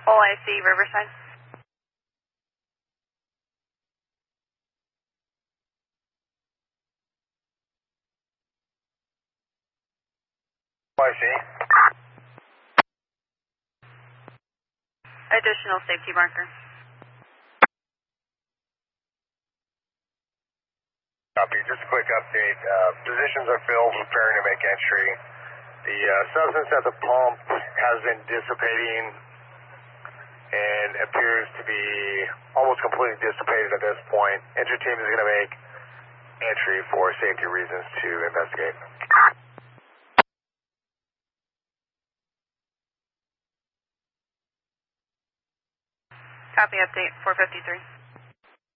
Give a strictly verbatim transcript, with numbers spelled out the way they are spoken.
All I see, Riverside. I see. Additional safety marker. Copy. Just a quick update. Uh, positions are filled, preparing to make entry. The uh, substance at the pump has been dissipating and appears to be almost completely dissipated at this point. Entry team is going to make entry for safety reasons to investigate. Copy update, four fifty-three.